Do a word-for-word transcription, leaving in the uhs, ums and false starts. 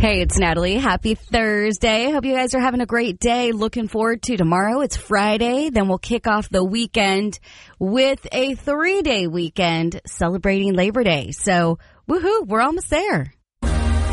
Hey, it's Natalie. Happy Thursday. Hope you guys are having a great day. Looking forward to tomorrow. It's Friday. Then we'll kick off the weekend with a three-day weekend celebrating Labor Day. So, woohoo, we're almost there.